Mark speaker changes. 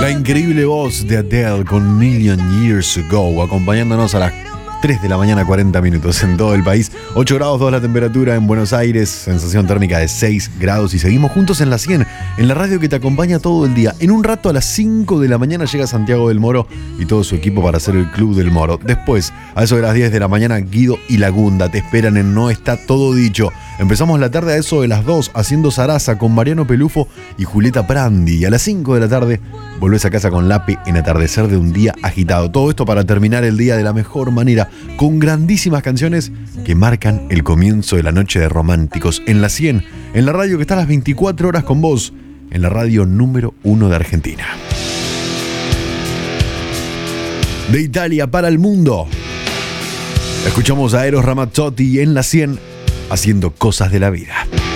Speaker 1: La increíble voz de Adele con Million Years Ago, acompañándonos a las 3 de la mañana, 40 minutos en todo el país. 8 grados 2 la temperatura en Buenos Aires, sensación térmica de 6 grados y seguimos juntos en la 100, en la radio que te acompaña todo el día. En un rato a las 5 de la mañana llega Santiago del Moro y todo su equipo para hacer el Club del Moro. Después, a eso de las 10 de la mañana, Guido y Lagunda te esperan en No Está Todo Dicho. Empezamos la tarde a eso de las 2 haciendo Zaraza con Mariano Pelufo y Julieta Prandi. Y a las 5 de la tarde volvés a casa con Lapi en Atardecer de un Día Agitado. Todo esto para terminar el día de la mejor manera, con grandísimas canciones que marcan el comienzo de la noche de románticos. En la 100, en la radio que está a las 24 horas con vos, en la radio número 1 de Argentina. De Italia para el mundo. Escuchamos a Eros Ramazzotti en la 100 haciendo Cosas de la Vida.